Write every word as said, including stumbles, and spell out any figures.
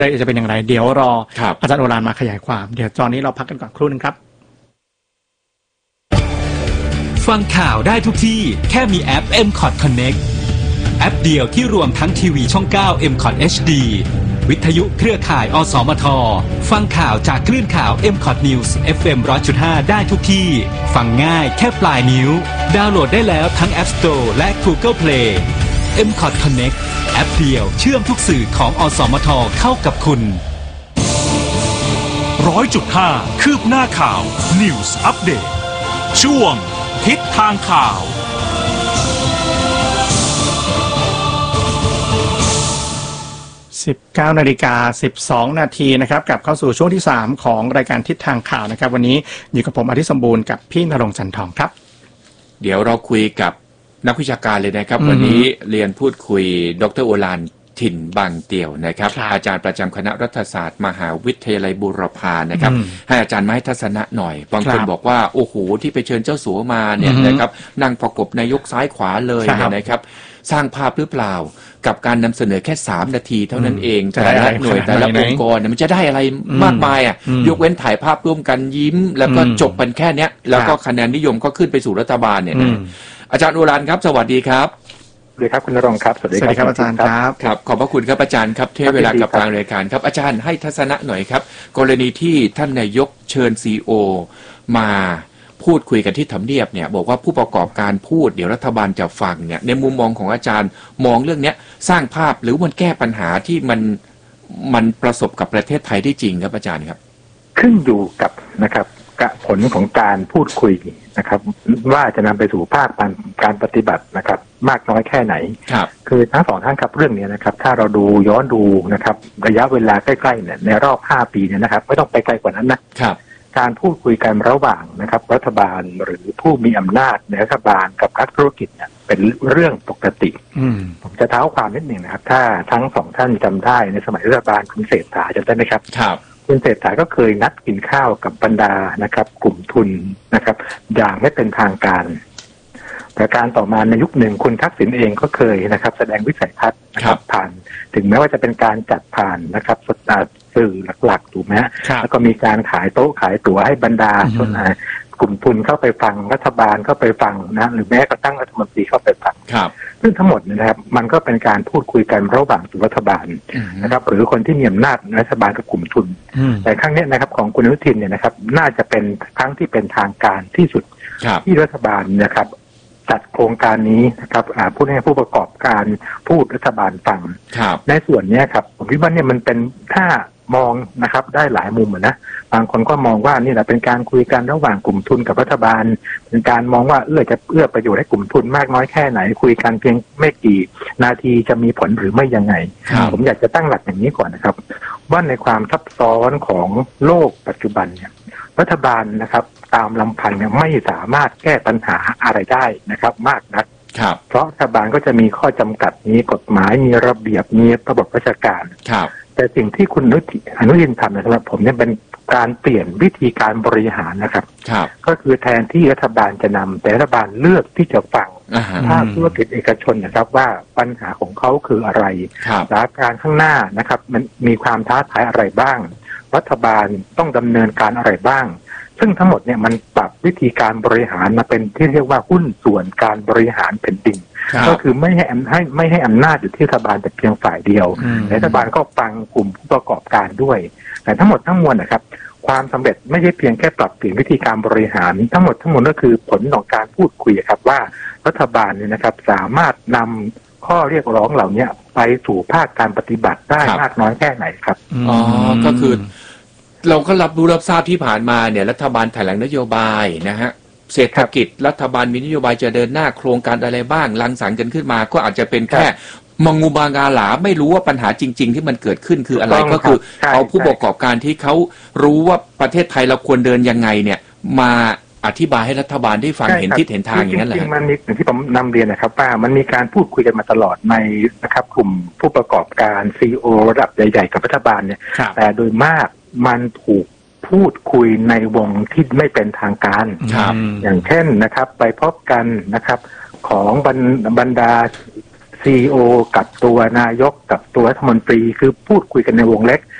จะเป็นอย่างไรเดี๋ยวรออาจารย์โอฬารมาขยายความเดี๋ยวตอนนี้เราพักกันก่อนครู่นึงครับฟังข่าวได้ทุกที่แค่มีแอป เอ็ม คอท Connect แอปเดียวที่รวมทั้งทีวีช่อง เก้า เอ็ม คอท เอช ดี วิทยุเครือข่ายอสมทฟังข่าวจากคลื่นข่าว เอ็ม คอท News เอฟ เอ็ม หนึ่งร้อยจุดห้า ได้ทุกที่ฟังง่ายแค่ปลายนิ้วดาวน์โหลดได้แล้วทั้ง App Store และ Google Play เอ็ม คอท Connect แอปเดียวเชื่อมทุกสื่อของอสมทเข้ากับคุณหนึ่งร้อยจุดห้า คืบหน้าข่าว News Update ช่วงทิศทางข่าวสิบเก้านาฬิกาสิบสองนาทีนะครับกลับเข้าสู่ช่วงที่สามของรายการทิศทางข่าวนะครับวันนี้อยู่กับผมอาทิตย์สมบูรณ์กับพี่ณรงค์ จันทองครับเดี๋ยวเราคุยกับนักวิชาการเลยนะครับวันนี้เรียนพูดคุยดร.โอฬารถิ่นบางเตี่ยวนะครับอาจารย์ประจำคณะรัฐศาสตร์มหาวิทยาลัยบูรพานะครับให้อาจารย์มาให้ทัศนะหน่อยบางคนบอกว่าโอ้โหที่ไปเชิญเจ้าสัวมาเนี่ยนะครับนั่งประกบนายกซ้ายขวาเลยเนี่ยนะครับสร้างภาพหรือเปล่ากับการนำเสนอแค่สามนาทีเท่านั้นเองแต่ละหน่วยแต่ละองค์กรเนี่ยมันจะได้อะไรมากมายอ่ะยกเว้นถ่ายภาพร่วมกันยิ้มแล้วก็จบกันแค่เนี้ยแล้วก็คะแนนนิยมก็ขึ้นไปสู่รัฐบาลเนี่ยนะอาจารย์โอฬารครับสวัสดีครับสวัสดีครับคุณณรงค์ครับสวัสดีครับอาจารย์ครับครับขอบพระคุณครับอาจารย์ครับเทเวลากับทางรายการครับอาจารย์ให้ทัศนะหน่อยครับกรณีที่ท่านนายกเชิญ ซี อี โอ มาพูดคุยกันที่ทำเนียบเนี่ยบอกว่าผู้ประกอบการพูดเดี๋ยวรัฐบาลจะฟังเนี่ยในมุมมองของอาจารย์มองเรื่องนี้สร้างภาพหรือมันแก้ปัญหาที่มันมันประสบกับประเทศไทยได้จริงครับอาจารย์ครับขึ้นอยู่กับนะครับผลของการพูดคุยนะครับว่าจะนำไปสู่ภาคการการปฏิบัตินะครับมากน้อยแค่ไหนครับคือทั้งสองท่านครับเรื่องนี้นะครับถ้าเราดูย้อนดูนะครับระยะเวลาใกล้ๆเนี่ยในรอบห้าปีเนี่ยนะครับไม่ต้องไปไกลกว่านั้นนะครับการพูดคุยกันระหว่างนะครับรัฐบาลหรือผู้มีอำนาจในรัฐบาลกับนักธุรกิจเนี่ยเป็นเรื่องปกติผมจะเท้าความนิดหนึ่งนะครับถ้าทั้งสองท่านจำได้ในสมัยรัฐบาลคุณเศรษฐาจำได้ไหมครับครับคุณเศรษฐาก็เคยนัดกินข้าวกับบรรดานะครับกลุ่มทุนนะครับอย่างไม่เป็นทางการประการต่อมาในยุคหนึ่งคุณทักษิณเองก็เคยนะครับแสดงวิสัยทัศน์นะครับผ่านถึงแม้ว่าจะเป็นการจัดผ่านนะครับสื่อหลักๆถูกไหมแล้วก็มีการขายโต๊ะขายตั๋วให้บรรดาชนกลุ่มทุนเข้าไปฟังรัฐบาลเข้าไปฟังนะหรือแม้กระทั่งรัฐมนตรีเข้าไปฟังซึ่งทั้งหมดนะครับมันก็เป็นการพูดคุยกันระหว่างรัฐบาลนะครับหรือคนที่มีอำนาจรัฐบาลกับกลุ่มทุนแต่ครั้งนี้นะครับของคุณอนุทินเนี่ยนะครับน่าจะเป็นครั้งที่เป็นทางการที่สุดที่รัฐบาลนะครับจัดโครงการนี้นะครับพูดให้ผู้ประกอบการพูดรัฐบาลฟังในส่วนนี้ครับผมคิดว่าเนี่ยมันเป็นถ้ามองนะครับได้หลายมุมนะบางคนก็มองว่านี่แหละเป็นการคุยกันระหว่างกลุ่มทุนกับรัฐบาลเป็นการมองว่าเอื้อจะเอื้อประโยชน์ให้กลุ่มทุนมากน้อยแค่ไหนคุยกันเพียงไม่กี่นาทีจะมีผลหรือไม่ยังไงผมอยากจะตั้งหลักอย่างนี้ก่อนนะครับว่าในความซับซ้อนของโลกปัจจุบันเนี่ยรัฐบาลนะครับตามลำพังเนี่ยไม่สามารถแก้ปัญหาอะไรได้นะครับมากนักเพราะรัฐบาลก็จะมีข้อจำกัดมีกฎหมายมีระเบียบมีระบบราชการแต่สิ่งที่คุณอนุทินทำนะครับผมเนี่ยเป็นการเปลี่ยนวิธีการบริหารนะครับก็คือแทนที่รัฐบาลจะนำแต่รัฐบาลเลือกที่จะฟังภาคธุรกิจเอกชนนะครับว่าปัญหาของเขาคืออะไรสถานการณ์ข้างหน้านะครับมันมีความท้าทายอะไรบ้างรัฐบาลต้องดำเนินการอะไรบ้างซึ่งทั้งหมดเนี่ยมันปรับวิธีการบริหารมาเป็นที่เรียกว่าหุ้นส่วนการบริหารแผ่นดินก็คือไม่ให้ให้ไม่ให้อำนาจอยู่ที่รัฐบาลแต่เพียงฝ่ายเดียวรัฐบาลก็ฟังกลุ่มผู้ประกอบการด้วยแต่ทั้งหมดทั้งมวลนะครับความสำเร็จไม่ใช่เพียงแค่ปรับเปลี่ยนวิธีการบริหารทั้งหมดทั้งมวลก็คือผลของการพูดคุยครับว่ารัฐบาลเนี่ยนะครับสามารถนำข้อเรียกร้องเหล่านี้ไปสู่ภาคการปฏิบัติได้มากน้อยแค่ไหนครับอ๋อก็คือเราก็รับรู้รับทราบที่ผ่านมาเนี่ยรัฐบาลแถลงนโยบายนะฮะเศรษฐกิจรัฐบาลมีนโยบายจะเดินหน้าโครงการอะไรบ้างรังสรรค์กันขึ้นมาก็อาจจะเป็นแค่มังงูบางาหลาไม่รู้ว่าปัญหาจริงๆที่มันเกิดขึ้นคืออะไรก็คือเอาผู้ประกอบการที่เขารู้ว่าประเทศไทยเราควรเดินยังไงเนี่ยมาอธิบายให้รัฐบาลได้ฟังเห็นทิศเห็นทางอย่างนั้นแหละจริงๆมันมีอย่างที่ผมนำเรียนนะครับว่ามันมีการพูดคุยกันมาตลอดในนะครับกลุ่มผู้ประกอบการ ซี อี โอ ระดับใหญ่ๆกับรัฐบาลเนี่ยแต่โดยมากมันถูกพูดคุยในวงที่ไม่เป็นทางการอย่างเช่นนะครับไปพบกันนะครับของบรรดาซี อี โอ กับตัวนายกกับตัวรัฐมนตรีคือพูดคุยกันในวงเล็ก